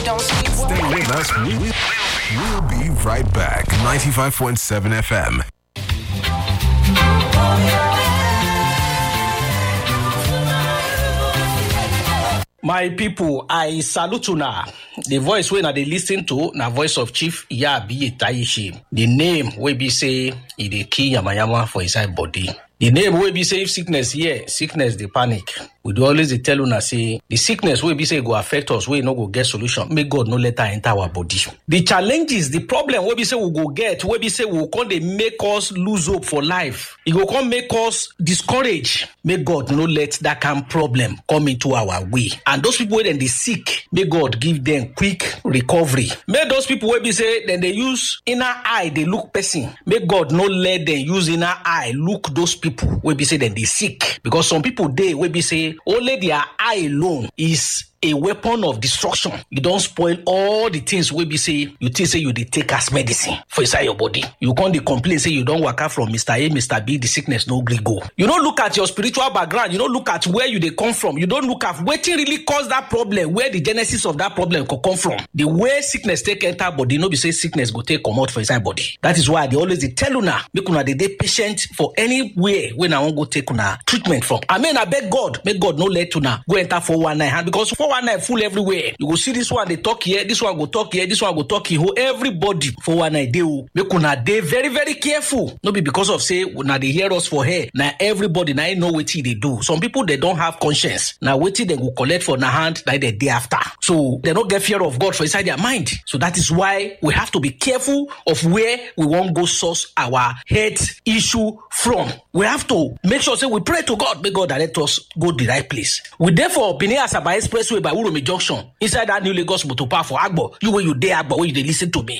don't sleep. Stay with us. We'll be right back. 95.7 FM. My people, I salute you now. The voice when they listen to na voice of Chief Iyabi Taishi. The name will be say he dey kill yamayama for inside body. The name will be say if sickness here, sickness they panic. We do always dey tell una say the sickness will be say go affect us, we no go get solution. May God no let her enter our body. The challenges, the problem will be say we go get, will be say we come they make us lose hope for life. It will come make us discourage. May God no let that kind of problem come into our way. And those people when they sick, may God give them quick recovery. May those people will be say then they use inner eye, they look person. May God no let them use inner eye look those people will be say then they sick. Because some people they will be say only their eye alone is a weapon of destruction. You don't spoil all the things we be say you think say you dey take as medicine for inside your body. You can't dey complain say you don't work out from Mr. A, Mr. B, the sickness no gree go. You don't look at your spiritual background. You don't look at where you dey come from. You don't look at what really caused that problem, where the genesis of that problem could come from. The way sickness take enter body, no be say sickness go take come out for inside body. That is why they always dey tell una make una dey patient for anywhere when I want go take una treatment from. I mean, I beg God, make God no let una go enter 419 hand because 419 full everywhere. You go see this one they talk here, this one go talk here, this one go talk here. Everybody 419 dey make una dey very very careful. No be because of say una dey hear us for here. Now everybody now know wetin they do. Some people they don't have conscience. Now wetin they go collect for na hand like the day after. So they don't get fear of God for inside their mind. So that is why we have to be careful of where we want go source our health issue from. We have to make sure say we pray to God, may God direct us go the right place. We therefore Benin Asaba Expressway by Urumi Junction inside that new Lagos Motor Park for Agbo. You where you dey Agbo, where you dey listen to me.